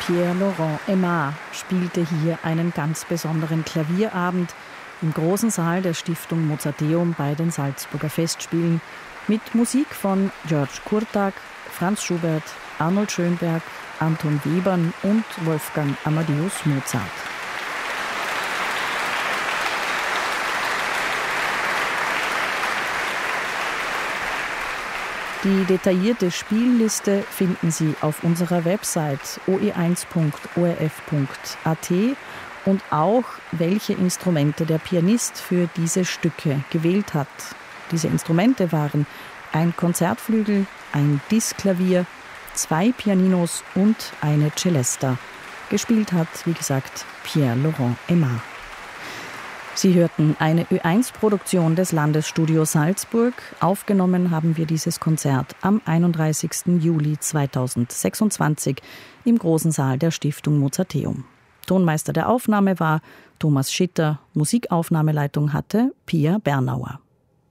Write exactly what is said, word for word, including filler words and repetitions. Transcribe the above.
Pierre-Laurent Aimard spielte hier einen ganz besonderen Klavierabend im großen Saal der Stiftung Mozarteum bei den Salzburger Festspielen mit Musik von George Kurtág, Franz Schubert, Arnold Schönberg, Anton Webern und Wolfgang Amadeus Mozart. Die detaillierte Spielliste finden Sie auf unserer Website o e eins punkt o r f punkt a t und auch, welche Instrumente der Pianist für diese Stücke gewählt hat. Diese Instrumente waren ein Konzertflügel, ein Diskklavier, zwei Pianinos und eine Celesta. Gespielt hat, wie gesagt, Pierre-Laurent Aimard. Sie hörten eine Ö eins Produktion des Landesstudios Salzburg. Aufgenommen haben wir dieses Konzert am einunddreißigsten Juli zweitausendsechsundzwanzig im großen Saal der Stiftung Mozarteum. Tonmeister der Aufnahme war Thomas Schitter, Musikaufnahmeleitung hatte Pia Bernauer.